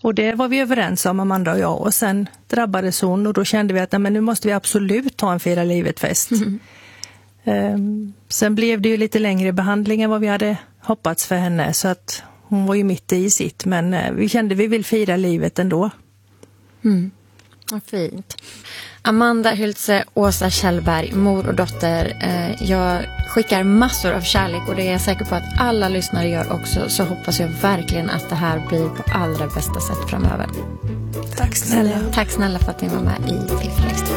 Och det var vi överens om, Amanda och jag. Och sen drabbades hon och då kände vi att nej, men nu måste vi absolut ta en fira livet-fest. Sen blev det ju lite längre behandling än vad vi hade hoppats för henne. Så att hon var ju mitt i sitt. Men vi kände att vi vill fira livet ändå. Vad fint. Amanda Hyltze, Åsa Kjellberg, mor och dotter. Jag skickar massor av kärlek och det är jag säker på att alla lyssnare gör också. Så hoppas jag verkligen att det här blir på allra bästa sätt framöver. Tack snälla. Tack snälla för att ni var med i Tillväxt.